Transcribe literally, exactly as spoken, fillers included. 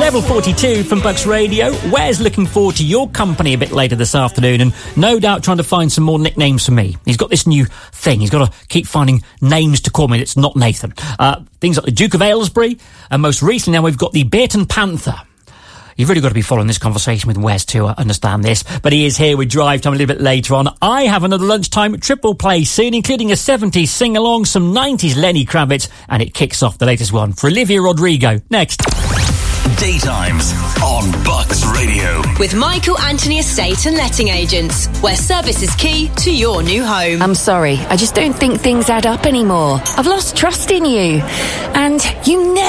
Level forty-two from Bucks Radio. Wes looking forward to your company a bit later this afternoon, and no doubt trying to find some more nicknames for me. He's got this new thing. He's got to keep finding names to call me that's not Nathan. Uh, things like the Duke of Aylesbury, and most recently now we've got the Bearton Panther. You've really got to be following this conversation with Wes to uh, understand this, but he is here with Drive Time a little bit later on. I have another lunchtime triple play soon, including a seventies sing-along, some nineties Lenny Kravitz, and it kicks off the latest one for Olivia Rodrigo. Next. Daytimes on Bucks Radio. With Michael Anthony Estate and Letting Agents, where service is key to your new home. I'm sorry, I just don't think things add up anymore. I've lost trust in you. And you never